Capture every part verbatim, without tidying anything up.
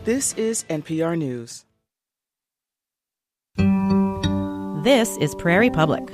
This is N P R News. This is Prairie Public.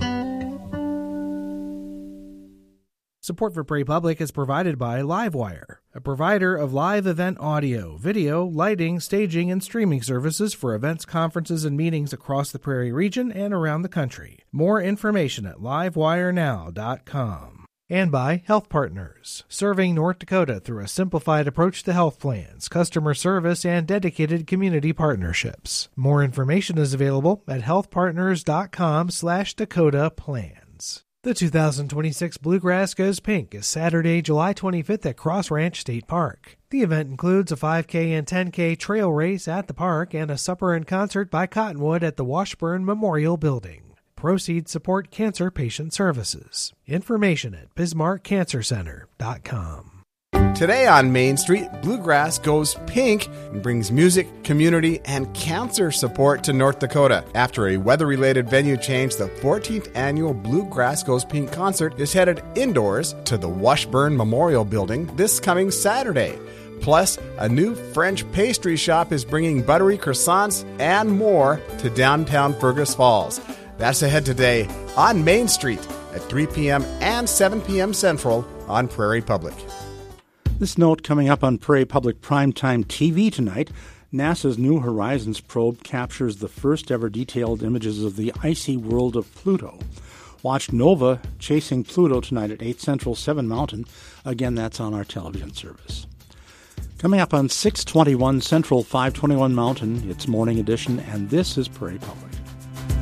Support for Prairie Public is provided by Livewire, a provider of live event audio, video, lighting, staging, and streaming services for events, conferences, and meetings across the Prairie region and around the country. More information at livewire now dot com. And by Health Partners, serving North Dakota through a simplified approach to health plans, customer service, and dedicated community partnerships. More information is available at healthpartners.com slash Dakota plans. The two thousand twenty-six Bluegrass Goes Pink is Saturday, July twenty-fifth at Cross Ranch State Park. The event includes a five K and ten K trail race at the park and a supper and concert by Cottonwood at the Washburn Memorial Building. Proceeds support cancer patient services. Information at bismarck cancer center dot com. Today on Main Street, Bluegrass Goes Pink and brings music, community, and cancer support to North Dakota. After a weather-related venue change, the fourteenth annual Bluegrass Goes Pink concert is headed indoors to the Washburn Memorial Building this coming Saturday. Plus, a new French pastry shop is bringing buttery croissants and more to downtown Fergus Falls. That's ahead today on Main Street at three p.m. and seven p.m. Central on Prairie Public. This note coming up on Prairie Public Primetime T V tonight. NASA's New Horizons probe captures the first ever detailed images of the icy world of Pluto. Watch NOVA Chasing Pluto tonight at eight Central, seven Mountain. Again, that's on our television service. Coming up on six twenty-one Central, five twenty-one Mountain, it's Morning Edition, and this is Prairie Public.